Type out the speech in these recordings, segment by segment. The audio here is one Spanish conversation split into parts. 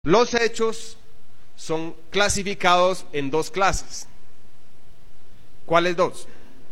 Los hechos son clasificados en dos clases. ¿Cuáles dos?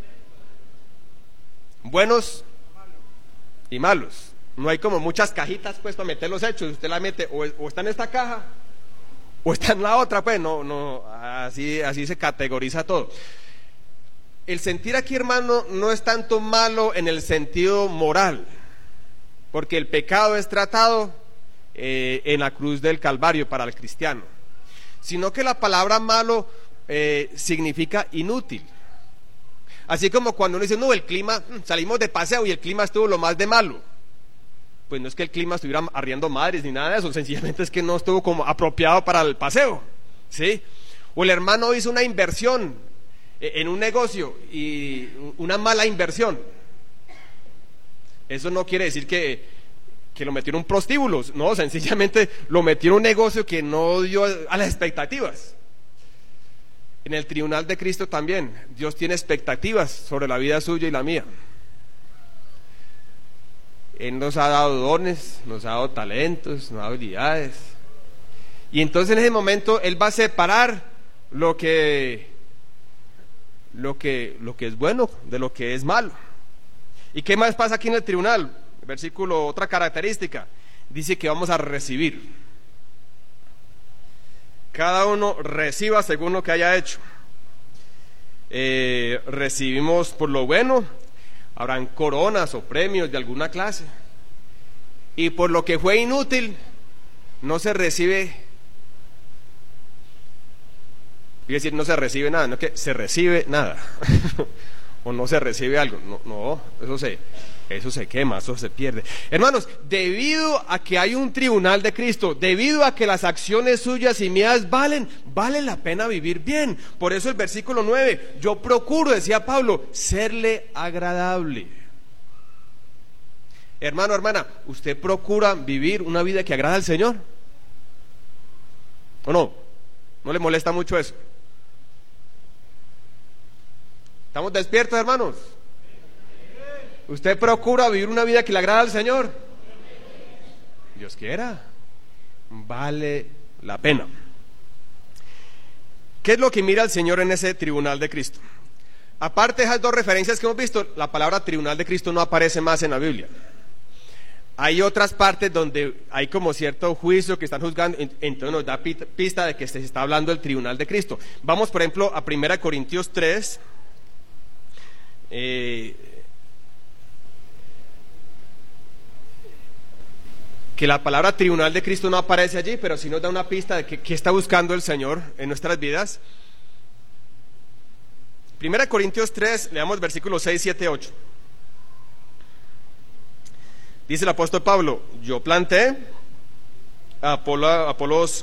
Buenos y malos. No hay como muchas cajitas pues para meter los hechos. Usted la mete o está en esta caja o está en la otra, pues no, así se categoriza todo. El sentir aquí, hermano, no es tanto malo en el sentido moral, porque el pecado es tratado en la cruz del Calvario para el cristiano, sino que la palabra malo significa inútil. Así como cuando uno dice, no, el clima, salimos de paseo y el clima estuvo lo más de malo. Pues no es que el clima estuviera arriando madres ni nada de eso, sencillamente es que no estuvo como apropiado para el paseo, ¿sí? O el hermano hizo una inversión en un negocio y una mala inversión. Eso no quiere decir que lo metió en un prostíbulo, no, sencillamente lo metió en un negocio que no dio a las expectativas. En el tribunal de Cristo también, Dios tiene expectativas sobre la vida suya y la mía. Él nos ha dado dones, nos ha dado talentos, nos ha dado habilidades. Y entonces en ese momento Él va a separar lo que es bueno de lo que es malo. ¿Y qué más pasa aquí en el tribunal? Versículo, otra característica, dice que vamos a recibir. Cada uno reciba según lo que haya hecho. Recibimos por lo bueno, habrán coronas o premios de alguna clase. Y por lo que fue inútil, no se recibe. Quiere decir, no se recibe nada, no es que se recibe nada. O no se recibe algo. No, eso se quema, eso se pierde. Hermanos, debido a que hay un tribunal de Cristo, debido a que las acciones suyas y mías vale la pena vivir bien. Por eso el versículo 9, yo procuro, decía Pablo, serle agradable. Hermano, hermana, ¿usted procura vivir una vida que agrada al Señor? ¿O no? ¿No le molesta mucho eso? ¿Estamos despiertos, hermanos? ¿Usted procura vivir una vida que le agrada al Señor? Dios quiera. Vale la pena. ¿Qué es lo que mira el Señor en ese tribunal de Cristo? Aparte de esas dos referencias que hemos visto, la palabra tribunal de Cristo no aparece más en la Biblia. Hay otras partes donde hay como cierto juicio que están juzgando, entonces nos da pista de que se está hablando del tribunal de Cristo. Vamos, por ejemplo, a 1 Corintios 3. Que la palabra tribunal de Cristo no aparece allí, pero sí nos da una pista de qué está buscando el Señor en nuestras vidas. 1 Corintios 3, leamos versículos 6, 7, 8. Dice el apóstol Pablo, yo planté, Apolos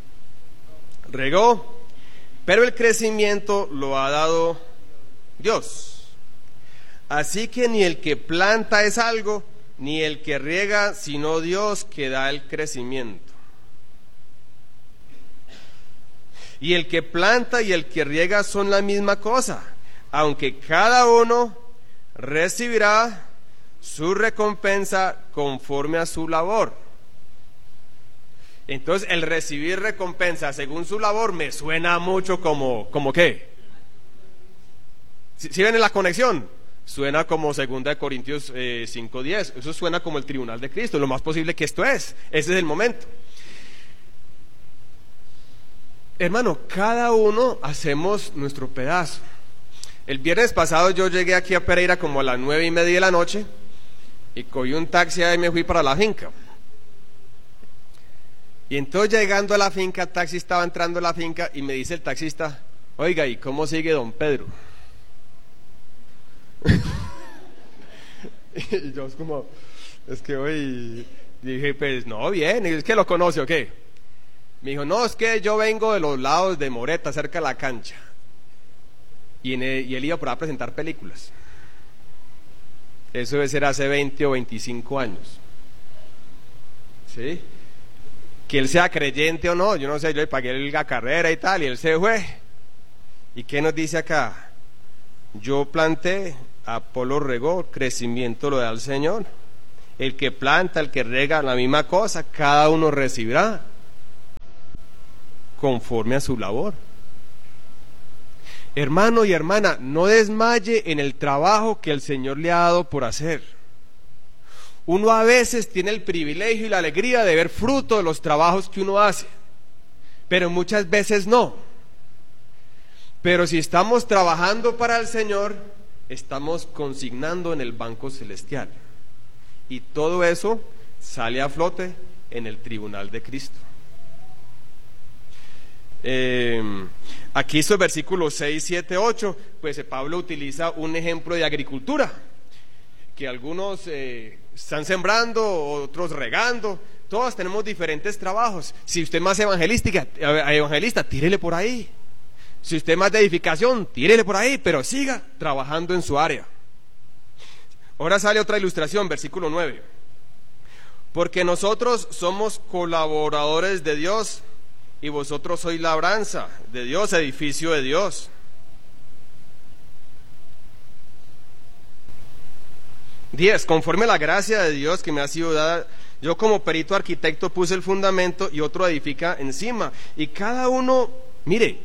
regó, pero el crecimiento lo ha dado Dios. Así que ni el que planta es algo, ni el que riega, sino Dios que da el crecimiento. Y el que planta y el que riega son la misma cosa, aunque cada uno recibirá su recompensa conforme a su labor. Entonces el recibir recompensa según su labor me suena mucho como ¿qué? ¿Sí ven la conexión? Suena como 2 Corintios 5:10. Eso suena como el tribunal de Cristo. Lo más posible que esto ese es el momento. Hermano, cada uno hacemos nuestro pedazo. El viernes pasado yo llegué aquí a Pereira como a las 9:30 de la noche y cogí un taxi y me fui para la finca. Y entonces llegando a la finca, el taxi estaba entrando a la finca y me dice el taxista, oiga, ¿y cómo sigue don Pedro? Y yo es que hoy dije, pues no, bien, ¿es que lo conoce o qué? Me dijo, no, es que yo vengo de los lados de Moreta, cerca de la cancha. Y él iba por ahí a presentar películas. Eso debe ser hace 20 o 25 años. ¿Sí? Que él sea creyente o no, yo no sé, yo le pagué la carrera y tal, y él se fue. ¿Y qué nos dice acá? Yo planté, Apolo regó, crecimiento lo da el Señor. El que planta, el que rega, la misma cosa, cada uno recibirá conforme a su labor. Hermano y hermana, no desmaye en el trabajo que el Señor le ha dado por hacer. Uno a veces tiene el privilegio y la alegría de ver fruto de los trabajos que uno hace, pero muchas veces no. Pero si estamos trabajando para el Señor, estamos consignando en el banco celestial. Y todo eso sale a flote en el tribunal de Cristo. Aquí estos versículos 6, 7, 8, pues Pablo utiliza un ejemplo de agricultura, que algunos están sembrando, otros regando, todos tenemos diferentes trabajos. Si usted es más evangelista, tírele por ahí. Si usted es más de edificación, tírele por ahí, pero siga trabajando en su área. Ahora sale otra ilustración, versículo 9. Porque nosotros somos colaboradores de Dios, y vosotros sois labranza de Dios, edificio de Dios. 10. Conforme a la gracia de Dios que me ha sido dada, yo como perito arquitecto puse el fundamento y otro edifica encima. Y cada uno mire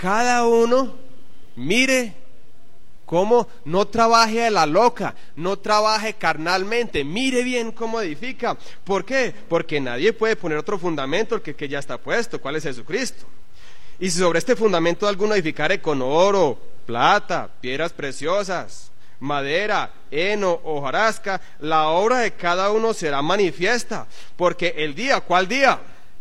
cómo no trabaje a la loca, no trabaje carnalmente, mire bien cómo edifica. ¿Por qué? Porque nadie puede poner otro fundamento que ya está puesto, ¿cuál es Jesucristo? Y si sobre este fundamento alguno edificare con oro, plata, piedras preciosas, madera, heno, hojarasca, la obra de cada uno será manifiesta, porque el día, ¿cuál día?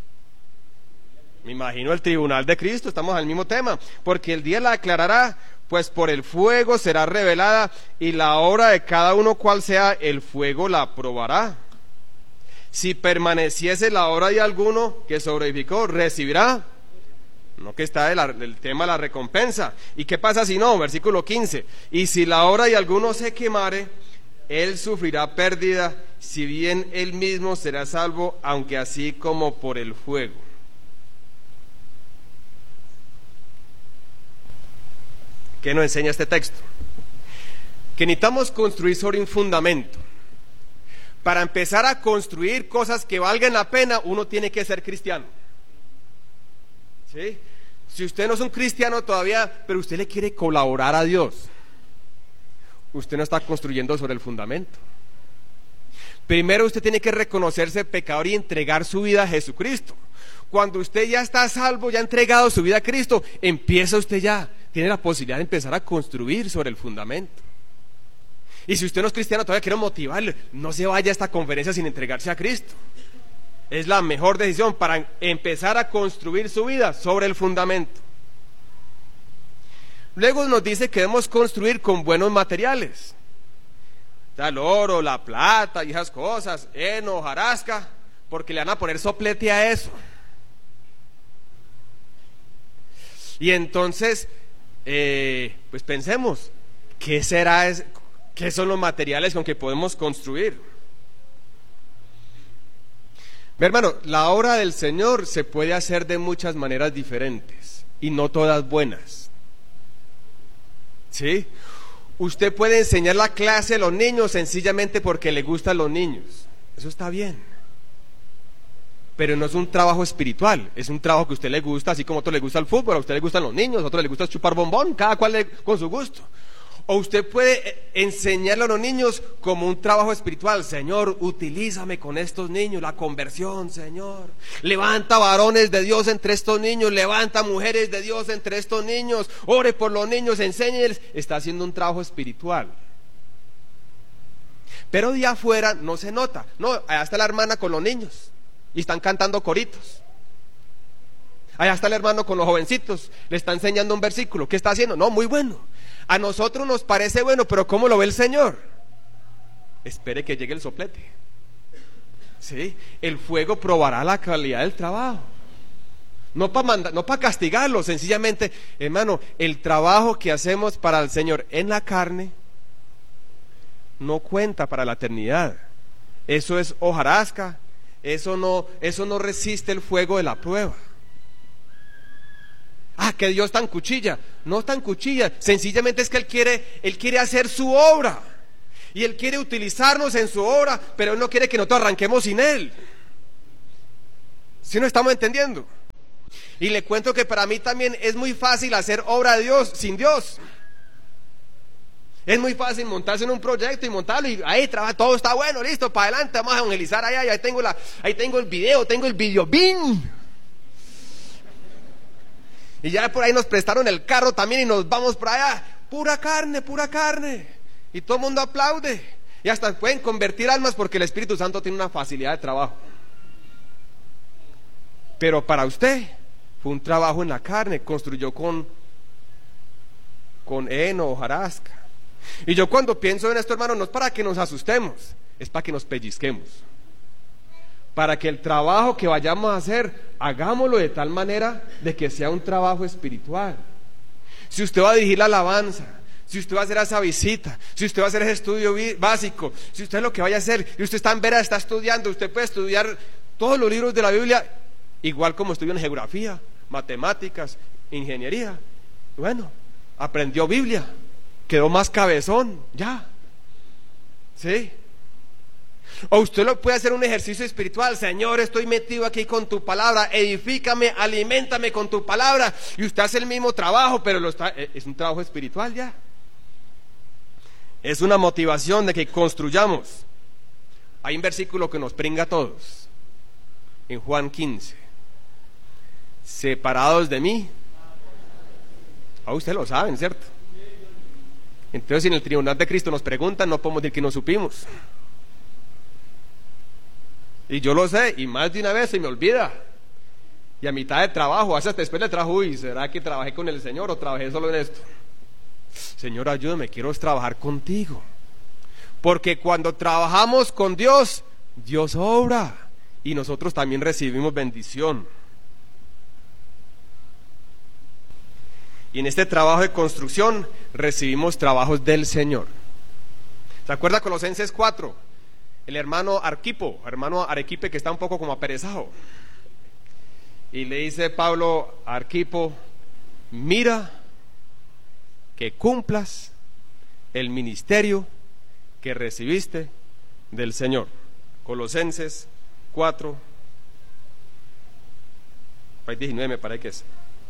Me imagino el tribunal de Cristo, estamos al mismo tema, porque el día la declarará, pues por el fuego será revelada, y la obra de cada uno cual sea, el fuego la probará. Si permaneciese la obra de alguno que sobreedificó, recibirá, no que está el tema de la recompensa. ¿Y qué pasa si no? Versículo 15, y si la obra de alguno se quemare, él sufrirá pérdida, si bien él mismo será salvo, aunque así como por el fuego. ¿Qué nos enseña este texto? Que necesitamos construir sobre un fundamento. Para empezar a construir cosas que valgan la pena, uno tiene que ser cristiano. ¿Sí? Si usted no es un cristiano todavía, pero usted le quiere colaborar a Dios, usted no está construyendo sobre el fundamento. Primero usted tiene que reconocerse pecador y entregar su vida a Jesucristo. Cuando usted ya está salvo, ya ha entregado su vida a Cristo, empieza usted ya, tiene la posibilidad de empezar a construir sobre el fundamento. Y si usted no es cristiano, todavía quiero motivarle, no se vaya a esta conferencia sin entregarse a Cristo. Es la mejor decisión para empezar a construir su vida sobre el fundamento. Luego nos dice que debemos construir con buenos materiales. El oro, la plata y esas cosas, heno, hojarasca, porque le van a poner soplete a eso. Y entonces, pues pensemos, ¿qué son los materiales con que podemos construir? Mi hermano, la obra del Señor se puede hacer de muchas maneras diferentes y no todas buenas. ¿Sí? Usted puede enseñar la clase a los niños sencillamente porque le gustan los niños. Eso está bien. Pero no es un trabajo espiritual, es un trabajo que a usted le gusta, así como a otro le gusta el fútbol, a usted le gustan los niños, a otro le gusta chupar bombón, cada cual con su gusto. O usted puede enseñarle a los niños como un trabajo espiritual. Señor, utilízame con estos niños, la conversión, Señor. Levanta varones de Dios entre estos niños, levanta mujeres de Dios entre estos niños, ore por los niños, enséñeles. Está haciendo un trabajo espiritual. Pero de afuera no se nota. No, allá está la hermana con los niños y están cantando coritos. Allá está el hermano con los jovencitos, le está enseñando un versículo. ¿Qué está haciendo? No, muy bueno. A nosotros nos parece bueno, pero ¿cómo lo ve el Señor? Espere que llegue el soplete. ¿Sí? El fuego probará la calidad del trabajo. No para castigarlo, sencillamente, hermano, el trabajo que hacemos para el Señor en la carne no cuenta para la eternidad. Eso es hojarasca, eso no resiste el fuego de la prueba. Ah, que Dios tan cuchilla. No tan cuchilla, sencillamente es que Él quiere hacer su obra. Y Él quiere utilizarnos en su obra, pero Él no quiere que nosotros arranquemos sin Él. ¿Sí nos estamos entendiendo? Y le cuento que para mí también es muy fácil hacer obra de Dios sin Dios. Es muy fácil montarse en un proyecto y montarlo y ahí trabaja, todo está bueno, listo, para adelante, vamos a evangelizar allá, y ahí tengo el video, tengo el videobin. Y ya por ahí nos prestaron el carro también y nos vamos por allá. Pura carne, pura carne. Y todo el mundo aplaude. Y hasta pueden convertir almas porque el Espíritu Santo tiene una facilidad de trabajo. Pero para usted fue un trabajo en la carne, construyó con heno, hojarasca. Y yo cuando pienso en esto, hermano, no es para que nos asustemos, es para que nos pellizquemos. Para que el trabajo que vayamos a hacer, hagámoslo de tal manera de que sea un trabajo espiritual. Si usted va a dirigir la alabanza, si usted va a hacer esa visita, si usted va a hacer ese estudio básico, si usted es lo que vaya a hacer, y usted está en vera, está estudiando, usted puede estudiar todos los libros de la Biblia, igual como estudió en geografía, matemáticas, ingeniería. Bueno, aprendió Biblia, quedó más cabezón, ya. ¿Sí? O usted lo puede hacer un ejercicio espiritual. Señor, estoy metido aquí con tu palabra, edifícame, aliméntame con tu palabra. Y usted hace el mismo trabajo, pero es un trabajo espiritual ya. Es una motivación de que construyamos. Hay un versículo que nos pringa a todos. En Juan 15. Separados de mí. Ustedes lo saben, ¿cierto? Entonces, si en el tribunal de Cristo nos preguntan, no podemos decir que no supimos. Y yo lo sé, y más de una vez se me olvida. Y a mitad de trabajo, hasta después del trabajo, uy, ¿será que trabajé con el Señor o trabajé solo en esto? Señor, ayúdame, quiero trabajar contigo. Porque cuando trabajamos con Dios, Dios obra. Y nosotros también recibimos bendición. Y en este trabajo de construcción recibimos trabajos del Señor. ¿Se acuerda Colosenses 4? El hermano hermano Arequipe, que está un poco como aperezado. Y le dice Pablo a Arquipo: mira que cumplas el ministerio que recibiste del Señor. Colosenses 4, 19 me parece que es.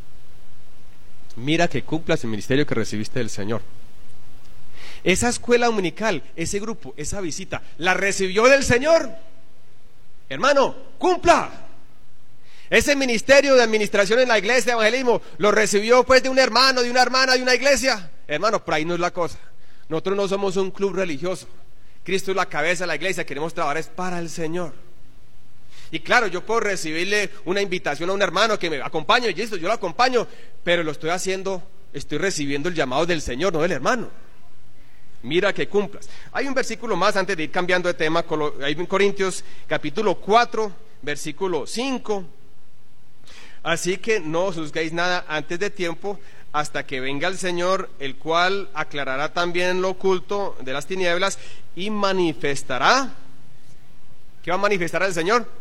Mira que cumplas el ministerio que recibiste del Señor. Esa escuela dominical, ese grupo, esa visita, ¿la recibió del Señor? Hermano, cumpla. Ese ministerio de administración en la iglesia, de evangelismo, ¿lo recibió pues de un hermano, de una hermana, de una iglesia? Hermano, por ahí no es la cosa. Nosotros no somos un club religioso. Cristo es la cabeza de la iglesia, queremos trabajar es para el Señor. Y claro, yo puedo recibirle una invitación a un hermano que me acompañe, y listo, yo lo acompaño, pero lo estoy haciendo, estoy recibiendo el llamado del Señor, no del hermano. Mira que cumplas. Hay un versículo más antes de ir cambiando de tema, hay en Corintios capítulo 4, versículo 5. Así que no os juzguéis nada antes de tiempo, hasta que venga el Señor, el cual aclarará también lo oculto de las tinieblas y manifestará. ¿Qué va a manifestar el Señor?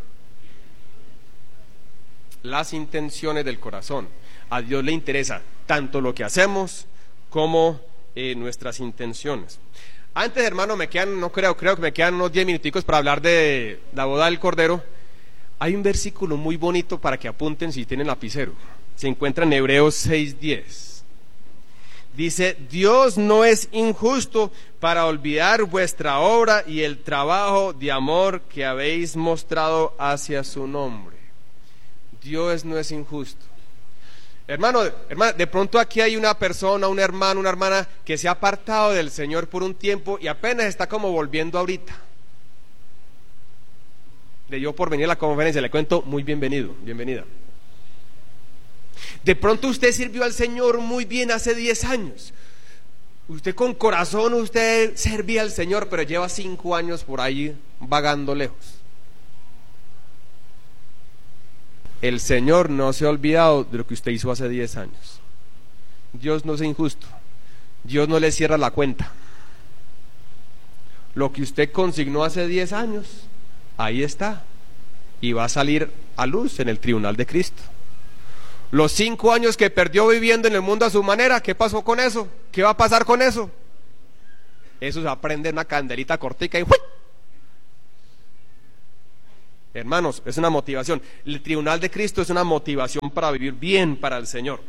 Las intenciones del corazón. A Dios le interesa tanto lo que hacemos como nuestras intenciones. Antes, hermano, creo que me quedan unos 10 minuticos para hablar de la boda del Cordero. Hay un versículo muy bonito para que apunten si tienen lapicero. Se encuentra en Hebreos 6:10. Dice: Dios no es injusto para olvidar vuestra obra y el trabajo de amor que habéis mostrado hacia su nombre. Dios no es injusto. Hermano, de pronto aquí hay una persona, un hermano, una hermana que se ha apartado del Señor por un tiempo y apenas está como volviendo ahorita. De yo por venir a la conferencia, le cuento, muy bienvenido, bienvenida. De pronto usted sirvió al Señor muy bien hace 10 años. Usted con corazón, usted servía al Señor, pero lleva 5 años por ahí vagando lejos. El Señor no se ha olvidado de lo que usted hizo hace 10 años. Dios no es injusto. Dios no le cierra la cuenta. Lo que usted consignó hace 10 años, ahí está. Y va a salir a luz en el tribunal de Cristo. Los 5 años que perdió viviendo en el mundo a su manera, ¿qué pasó con eso? ¿Qué va a pasar con eso? Eso se va a prender una candelita cortica y ¡uy! Hermanos, es una motivación. El tribunal de Cristo es una motivación para vivir bien para el Señor.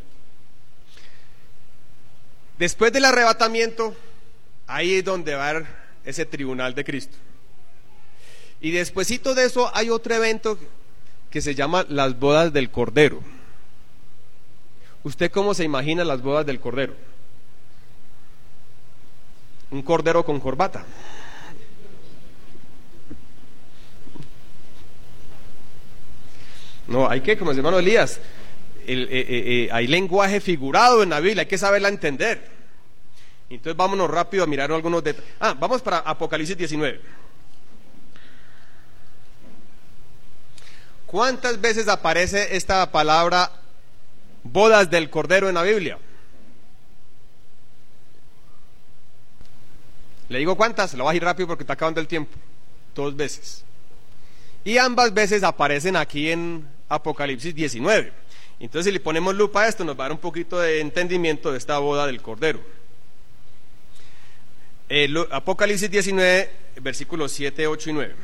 Después del arrebatamiento, ahí es donde va a haber ese tribunal de Cristo. Y despuesito de eso hay otro evento que se llama las bodas del Cordero. ¿Usted cómo se imagina las bodas del Cordero? Un cordero con corbata. No, hay que, como el hermano Elías, hay lenguaje figurado en la Biblia, hay que saberla entender. Entonces vámonos rápido a mirar algunos detalles. Vamos para Apocalipsis 19. ¿Cuántas veces aparece esta palabra bodas del Cordero en la Biblia? Le digo cuántas, lo voy a ir rápido porque está acabando el tiempo. 2 veces. Y ambas veces aparecen aquí en Apocalipsis 19. Entonces, si le ponemos lupa a esto, nos va a dar un poquito de entendimiento de esta boda del Cordero. Apocalipsis 19, versículos 7, 8 y 9.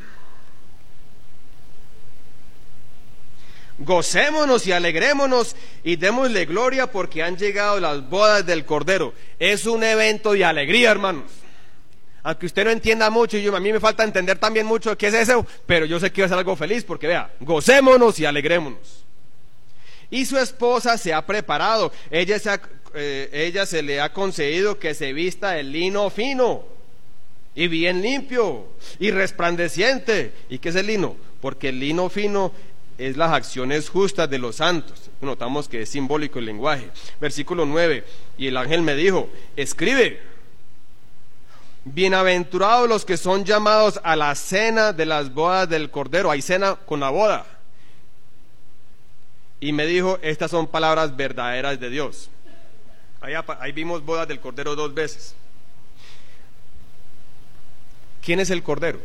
Gocémonos y alegrémonos y démosle gloria porque han llegado las bodas del Cordero. Es un evento de alegría, hermanos. Aunque usted no entienda mucho, y a mí me falta entender también mucho qué es eso, pero yo sé que va a ser algo feliz, porque vea, gocémonos y alegrémonos. Y su esposa se ha preparado, ella se le ha concedido que se vista de lino fino, y bien limpio, y resplandeciente. ¿Y qué es el lino? Porque el lino fino es las acciones justas de los santos. Notamos que es simbólico el lenguaje. Versículo 9, y el ángel me dijo, escribe, bienaventurados los que son llamados a la cena de las bodas del Cordero. Hay cena con la boda. Y me dijo, estas son palabras verdaderas de Dios. Ahí vimos bodas del Cordero 2 veces. ¿Quién es el Cordero?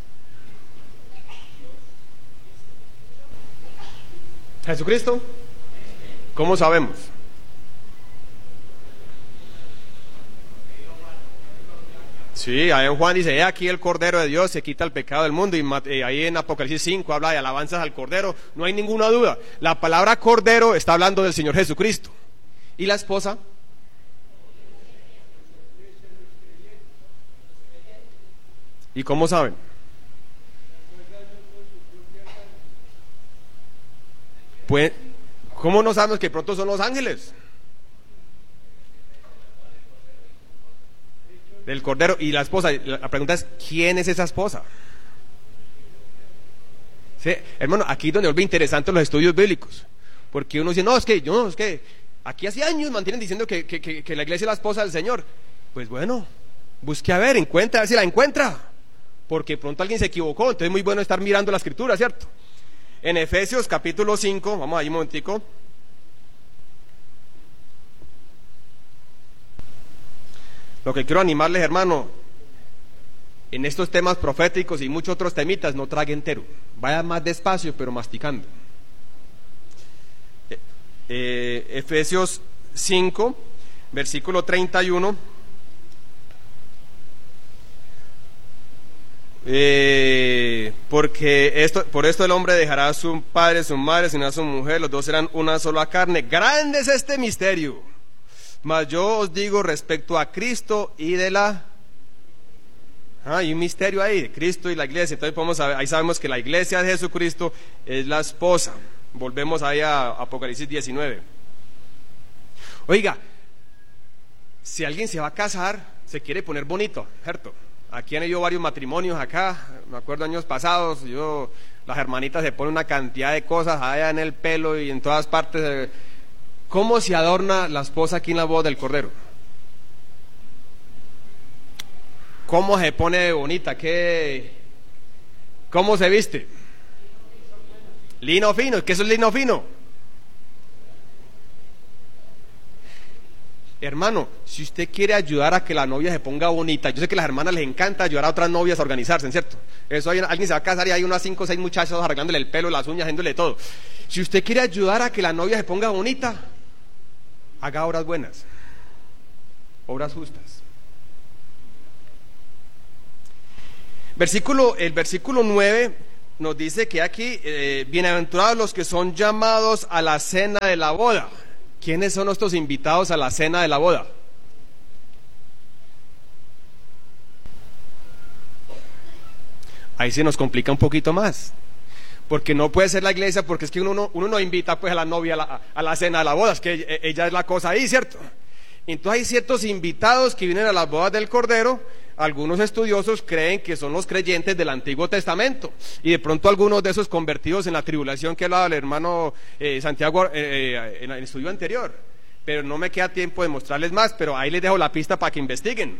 ¿Jesucristo? ¿Cómo sabemos? Sí, ahí en Juan dice, he aquí el Cordero de Dios, se quita el pecado del mundo, y ahí en Apocalipsis 5 habla de alabanzas al Cordero. No hay ninguna duda, la palabra Cordero está hablando del Señor Jesucristo. ¿Y la esposa? ¿Y cómo saben? Pues, ¿cómo no sabemos que pronto son los ángeles? Del Cordero. Y la esposa, la pregunta es, ¿quién es esa esposa? ¿Sí? Hermano, aquí es donde vuelve interesante los estudios bíblicos, porque uno dice, no, es que aquí hace años mantienen diciendo que la iglesia es la esposa del Señor. Pues bueno, busque a ver si la encuentra, porque pronto alguien se equivocó. Entonces es muy bueno estar mirando la escritura, ¿cierto? En Efesios capítulo 5, vamos ahí un momentico. Lo que quiero animarles, hermano, en estos temas proféticos y muchos otros temitas, no trague entero, vaya más despacio pero masticando. Efesios 5, versículo 31. Por esto el hombre dejará a su padre, su madre, sino a su mujer, los dos serán una sola carne. Grande es este misterio. Mas yo os digo respecto a Cristo y de la... hay un misterio ahí, de Cristo y la iglesia. Entonces ahí sabemos que la iglesia de Jesucristo es la esposa. Volvemos ahí a Apocalipsis 19. Oiga, si alguien se va a casar, se quiere poner bonito, ¿cierto? Aquí han ido varios matrimonios acá, me acuerdo años pasados, las hermanitas se ponen una cantidad de cosas allá en el pelo y en todas partes. ¿Cómo se adorna la esposa aquí en la boda del Cordero? ¿Cómo se pone bonita? ¿Cómo se viste? Lino fino. ¿Qué es el lino fino? Hermano, si usted quiere ayudar a que la novia se ponga bonita, yo sé que a las hermanas les encanta ayudar a otras novias a organizarse, ¿cierto? Alguien se va a casar y hay unas 5 o 6 muchachos arreglándole el pelo, las uñas, haciéndole todo. Si usted quiere ayudar a que la novia se ponga bonita, haga obras buenas, obras justas. El versículo 9 nos dice que aquí, bienaventurados los que son llamados a la cena de la boda. ¿Quiénes son estos invitados a la cena de la boda? Ahí se nos complica un poquito más, porque no puede ser la iglesia, porque es que uno no invita pues a la novia a la cena de la boda, es que ella es la cosa ahí, ¿cierto? Entonces hay ciertos invitados que vienen a las bodas del Cordero. Algunos estudiosos creen que son los creyentes del Antiguo Testamento, y de pronto algunos de esos convertidos en la tribulación que hablaba el hermano Santiago en el estudio anterior, pero no me queda tiempo de mostrarles más, pero ahí les dejo la pista para que investiguen.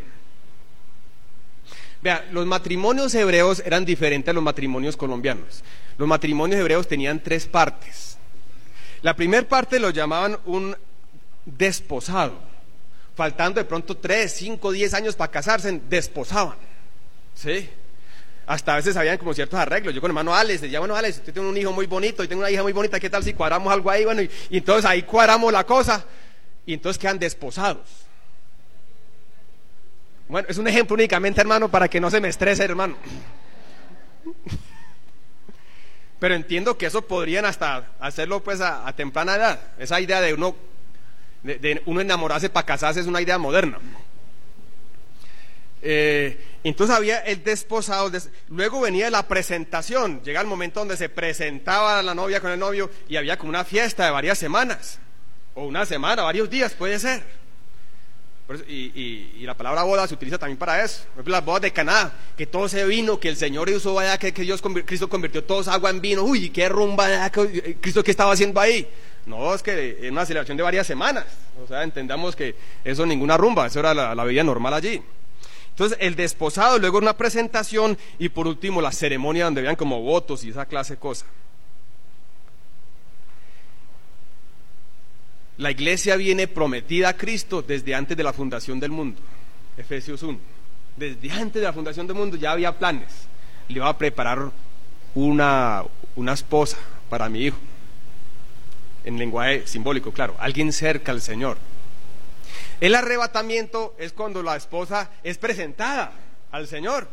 Vea, los matrimonios hebreos eran diferentes a los matrimonios colombianos. Los matrimonios hebreos tenían 3 partes. La primera parte lo llamaban un desposado. Faltando de pronto 3, 5, 10 años para casarse, desposaban, ¿sí? Hasta a veces habían como ciertos arreglos. Yo con el hermano Alex, decía, bueno, Alex, usted tiene un hijo muy bonito y tengo una hija muy bonita, ¿qué tal si cuadramos algo ahí? Bueno, y entonces ahí cuadramos la cosa, y entonces quedan desposados. Bueno, es un ejemplo únicamente, hermano, para que no se me estrese, hermano. Pero entiendo que eso podrían hasta hacerlo pues a temprana edad. Esa idea de uno enamorarse para casarse es una idea moderna. Entonces había el desposado, luego venía la presentación. Llega el momento donde se presentaba la novia con el novio, y había como una fiesta de varias semanas, o una semana, varios días puede ser. Y la palabra boda se utiliza también para eso. Por ejemplo, las bodas de Caná, que todo ese vino que el Señor hizo allá, que Cristo convirtió toda esa agua en vino. Uy, qué rumba allá, Cristo, ¿qué estaba haciendo ahí? No, es que es una celebración de varias semanas. O sea, entendamos que eso ninguna rumba, eso era la vida normal allí. Entonces, el desposado, luego una presentación, y por último la ceremonia donde vean como votos y esa clase de cosas. La iglesia viene prometida a Cristo desde antes de la fundación del mundo. Efesios 1. Desde antes de la fundación del mundo ya había planes. Le iba a preparar una esposa para mi hijo. En lenguaje simbólico, claro, alguien cerca al Señor. El arrebatamiento es cuando la esposa es presentada al Señor.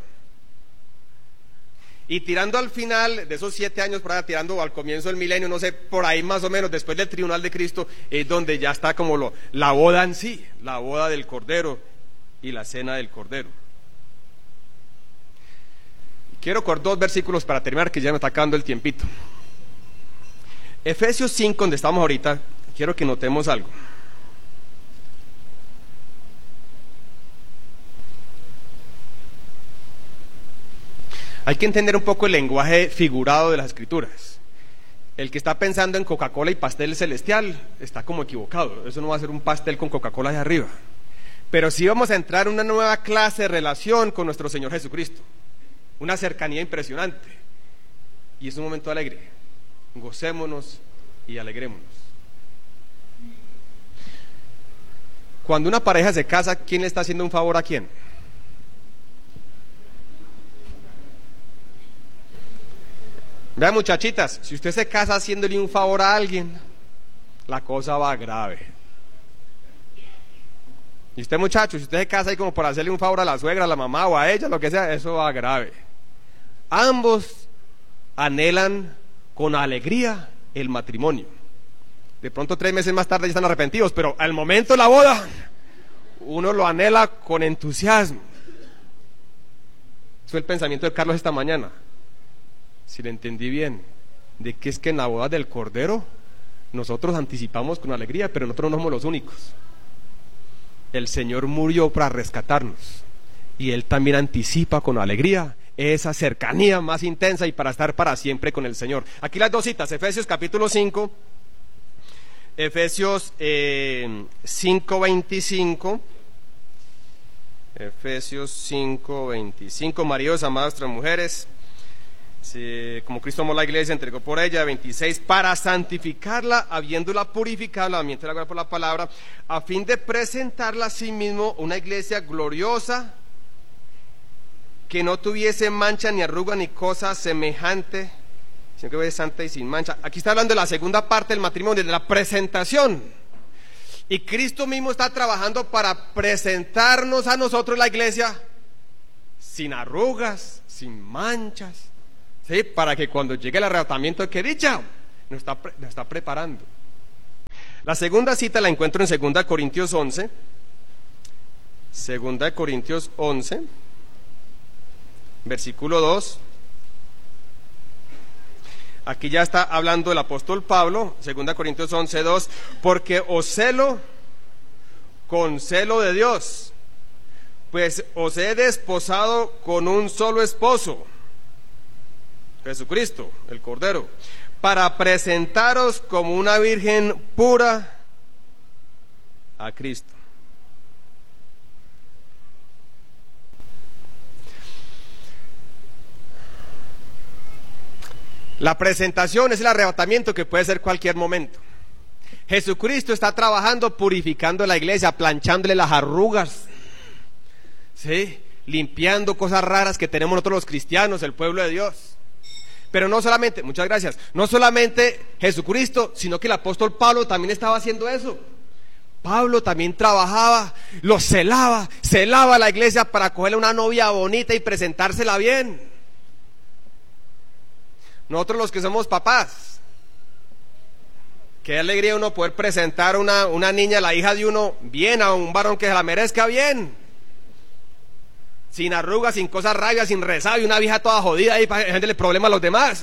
Y tirando al final de esos 7 años, por ahí, tirando al comienzo del milenio, no sé, por ahí más o menos, después del tribunal de Cristo, es donde ya está como la boda en sí, la boda del Cordero y la cena del Cordero. Quiero con 2 versículos para terminar, que ya me está acabando el tiempito. Efesios 5, donde estamos ahorita, quiero que notemos algo. Hay que entender un poco el lenguaje figurado de las Escrituras. El que está pensando en Coca-Cola y pastel celestial está como equivocado. Eso no va a ser un pastel con Coca-Cola de arriba. Pero sí vamos a entrar en una nueva clase de relación con nuestro Señor Jesucristo. Una cercanía impresionante. Y es un momento alegre. Gocémonos y alegrémonos. Cuando una pareja se casa, ¿quién le está haciendo un favor a quién? Vean, muchachitas, si usted se casa haciéndole un favor a alguien, la cosa va grave. Y usted, muchacho, si usted se casa ahí como por hacerle un favor a la suegra, a la mamá o a ella, lo que sea, eso va grave. Ambos anhelan con alegría el matrimonio. De pronto 3 meses más tarde ya están arrepentidos, pero al momento de la boda, uno lo anhela con entusiasmo. Eso fue el pensamiento de Carlos esta mañana. Si le entendí bien, de que es que en la boda del Cordero nosotros anticipamos con alegría, pero nosotros no somos los únicos. El Señor murió para rescatarnos, y Él también anticipa con alegría esa cercanía más intensa y para estar para siempre con el Señor. Aquí las 2 citas, Efesios capítulo 5, Efesios 5:25, Efesios 5:25, maridos, amadas nuestras mujeres, como Cristo amó la iglesia, entregó por ella. 26, para santificarla, habiéndola purificado, lavamiento de la gloria por la palabra, a fin de presentarla a sí mismo una iglesia gloriosa, que no tuviese mancha ni arruga ni cosa semejante, sino que fuese santa y sin mancha. Aquí está hablando de la segunda parte del matrimonio, de la presentación. Y Cristo mismo está trabajando para presentarnos a nosotros, la iglesia, sin arrugas, sin manchas, ¿sí? Para que cuando llegue el arrebatamiento, ¡qué dicha!, nos está preparando. La segunda cita la encuentro en 2 Corintios 11. 2 Corintios 11, versículo 2. Aquí ya está hablando el apóstol Pablo, 2 Corintios 11, 2. Porque os celo con celo de Dios, pues os he desposado con un solo esposo, Jesucristo, el Cordero, para presentaros como una virgen pura a Cristo. La presentación es el arrebatamiento que puede ser cualquier momento. Jesucristo está trabajando, purificando la iglesia, planchándole las arrugas, ¿sí? Limpiando cosas raras que tenemos nosotros los cristianos, el pueblo de Dios. Pero no solamente, muchas gracias, no solamente Jesucristo, sino que el apóstol Pablo también estaba haciendo eso. Pablo también trabajaba, lo celaba la iglesia para cogerle una novia bonita y presentársela bien. Nosotros los que somos papás, qué alegría uno poder presentar a una niña, la hija de uno, bien, a un varón que se la merezca bien, sin arrugas, sin cosas rabias, sin resabio, una vieja toda jodida ahí para dejarle problemas a los demás.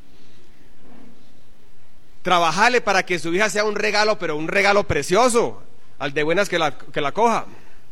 Trabajarle para que su hija sea un regalo, pero un regalo precioso, al de buenas que la coja.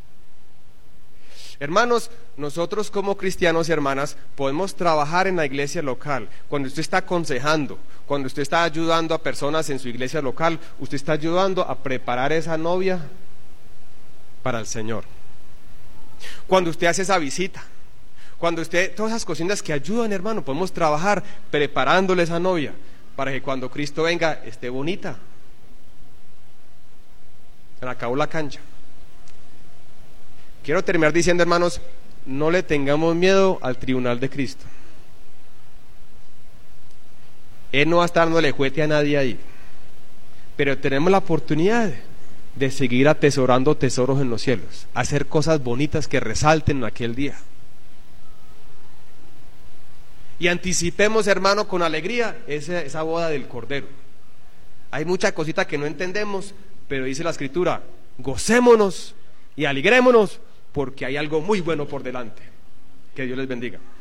Hermanos, nosotros como cristianos y hermanas podemos trabajar en la iglesia local. Cuando usted está aconsejando, cuando usted está ayudando a personas en su iglesia local, usted está ayudando a preparar esa novia para el Señor. Cuando usted hace esa visita, cuando usted, todas esas cositas que ayudan, hermano, podemos trabajar preparándole esa novia para que cuando Cristo venga esté bonita. Se le acabó la cancha. Quiero terminar diciendo, hermanos, no le tengamos miedo al tribunal de Cristo. Él no va a estar dándole juguete a nadie ahí, pero tenemos la oportunidad de seguir atesorando tesoros en los cielos, hacer cosas bonitas que resalten en aquel día. Y anticipemos, hermano, con alegría esa boda del Cordero. Hay mucha cosita que no entendemos, pero dice la Escritura, gocémonos y alegrémonos, porque hay algo muy bueno por delante. Que Dios les bendiga.